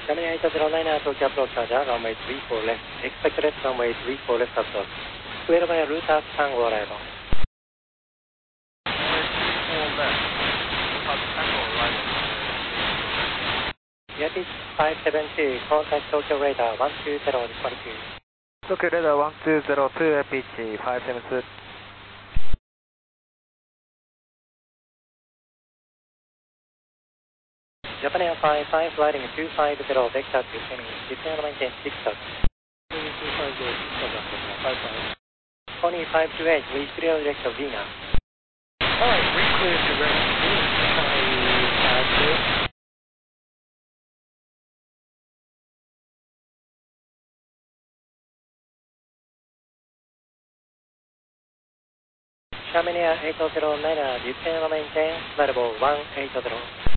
Gemini 809 Tokyo approach charger, runway 34 left. Expect left runway 34 left approach. Square by Router Tango arrival. Runway 34 left. Router Tango arrival. Yatis 572, contact Tokyo radar 12022. Tokyo radar 1202, pitch 572. Japan Air 55, flying 250, vector to Semi, descend and maintain 6 knots. Pony 528, we clear direct of Venus. Alright, we clear direct of Venus. Gemini 809, descend and maintain, level 180.